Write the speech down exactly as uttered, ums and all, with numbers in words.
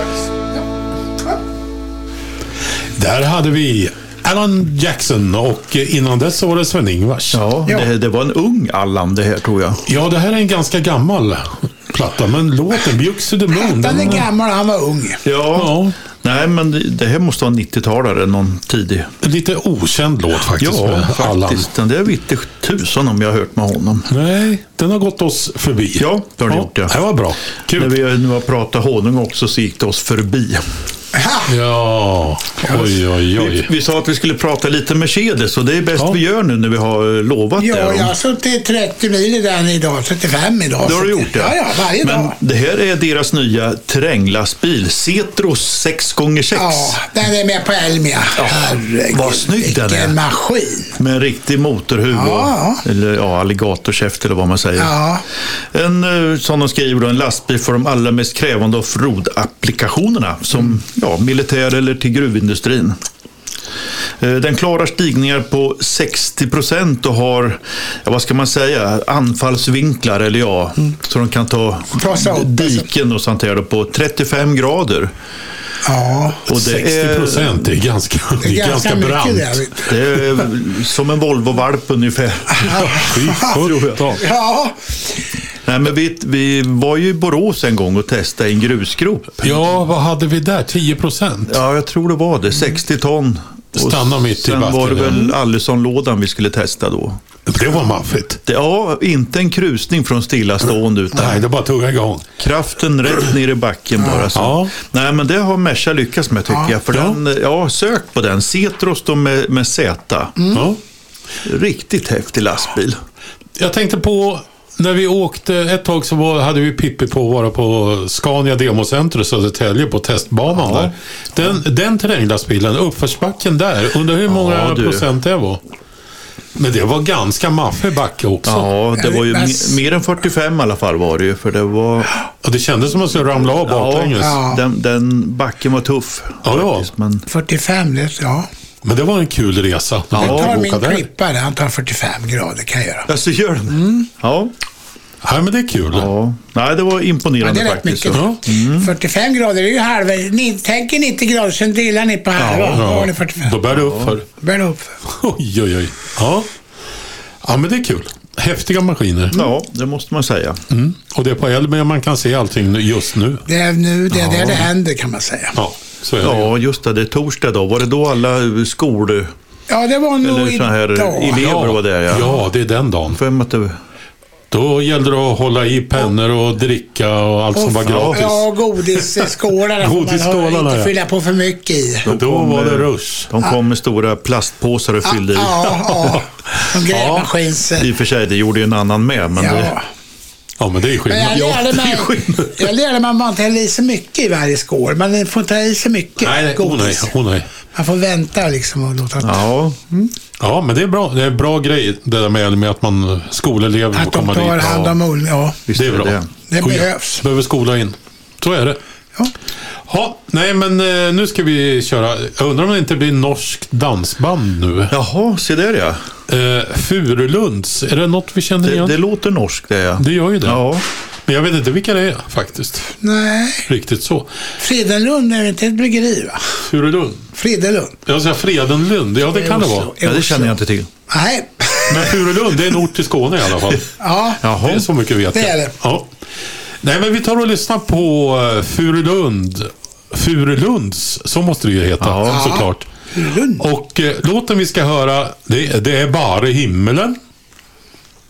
Där hade vi Alan Jackson och innan dess så var det Sven-Ingvars. Ja, ja. Det, det var en ung Allan det här tror jag. Ja, det här är en ganska gammal platta, men låten Bjux to the Moon. Den är gammal, han var ung. Ja, ja. Nej, men det, det här måste vara nittiotalare, någon tidig. Lite okänd låt faktiskt. Ja, faktiskt. Den där vitte tusen om jag har hört med honom. Nej, den har gått oss förbi. Ja, det har ja, gjort det. Det var bra. Kul. När vi nu har pratat honung också så gick det oss förbi. Ja, oj, oj, oj. Vi, vi sa att vi skulle prata lite Mercedes och det är bäst ja. vi gör nu när vi har lovat ja, det. Ja, jag har suttit trettio mil i den idag, trettiofem idag. Det har du gjort det? Ja, ja, varje Men dag. det här är deras nya terränglastbil, Setros sex gånger sex. Ja, den är med på Elmia. Ja, herregud, vad snygg den är. Vilken maskin. Med en riktig motorhuv ja. och, eller ja, alligatorkäft eller vad man säger. Ja. En, som de skriver då, en lastbil för de allra mest krävande offroad-applikationerna som mm. ja, militär eller till gruvindustrin. Den klarar stigningar på sextio procent och har, ja, vad ska man säga, anfallsvinklar eller ja, mm. så de kan ta diken och sånt här på trettiofem grader. Ja, och det sextio procent är, är ganska, det är det är ganska, ganska brant. Det, det är som en Volvo-valp ungefär. Ja. ja. Nej, men vi, vi var ju i Borås en gång och testade en grusgrop. Ja, vad hade vi där? tio procent? Ja, jag tror det var det. sextio ton. Stanna mitt i backen. Sen var det väl Allison-lådan vi skulle testa då. Det var maffigt. Det, ja, inte en krusning från stillastående utan nej, det bara tog igång. Kraften rätt ner i backen bara så. Ja. Nej, men det har Merca lyckats med tycker ja. jag. För ja. Den, ja, sök på den. Setros då med, med Z. Mm. Ja. Riktigt häftig lastbil. Jag tänkte på när vi åkte ett tag så var, hade vi Pippi på att vara på Scania Democenter i Södertälje på testbanan ja. där. Den, den terränglastbilen, uppförsbacken där, under hur många ja, procent det var? Men det var ganska maffig backe också. Ja, det var ju m- mer än fyrtiofem i alla fall var det ju, för det var... Ja, det kändes som att man skulle ramla av baklänges. Ja, ja. Den, den backen var tuff. Ja, ja. Men... fyrtiofem, det, ja. Men det var en kul resa. Ja, jag tar min klippare, han tar fyrtiofem grader kan jag göra. Ja, så gör den. Mm. Ja. Ja, men det är kul. Ja. Nej, det var imponerande ja, det faktiskt. Ja. Mm. fyrtiofem grader är ju halva. Ni tänker nittio grader, sen delar ni på halva. Ja, ja. fyrtiofem. Då bär det upp för. Bär det upp för. Oj, oj, oj. Ja. Ja, men det är kul. Häftiga maskiner. Ja, det måste man säga. Mm. Och det är på Elmia man kan se allting just nu. Det är nu, det är ja. där det händer kan man säga. Ja, så är det. Ja, just det. Det är torsdag då. Var det då alla skol... Ja, det var nog eller så här idag. elever ja, var det, ja. Ja, det är den dagen. För att det... Då gällde det att hålla i pennor och dricka och allt och som var gratis. Ja, godisskålarna. Godisskålarna, inte ja. fylla på för mycket i. De då kom, var det rush. De kom med stora plastpåsar och fyllde i. Ja, ja. Som grävmaskins. I och för sig, det gjorde ju en annan med. Men ja. Det... ja, men det är skillnad. Men jag lärde mig, ja, jag lärde mig att man inte häller i så mycket i varje skål. Man får inte i så mycket nej, nej, godis. Oh, nej, oh, nej. Man får vänta liksom och låta... Ja. Mm. Ja, men det är bra. Det är en bra grej det där med, med att man skolelever får komma dit. Att de tar hand om ol- ja. Visst det är bra. Det, det behövs. Behöver skola in. Så är det. Ja. Ja, nej men eh, nu ska vi köra. Jag undrar om det inte blir norskt dansband nu. Jaha, se där ja. Eh, Furulunds, är det något vi känner igen? Det, det låter norskt det ja. Det gör ju det. Ja. Men jag vet inte vilka det är faktiskt. Nej. Riktigt så. Fredenlund är inte ett bryggeri va? Furulund. Fredenlund. Jag säger Fredenlund, ja det, det kan det vara. Ja, det känner jag inte till. Nej. Men Furulund, det är en ort i Skåne i alla fall. Ja. Jaha. Det är så mycket vet jag. Det är det. Ja. Nej, men vi tar och lyssnar på Furulund. Furulunds, så måste det ju heta, ja. såklart. Furulund. Och eh, låten vi ska höra, det, det är Bara himmelen.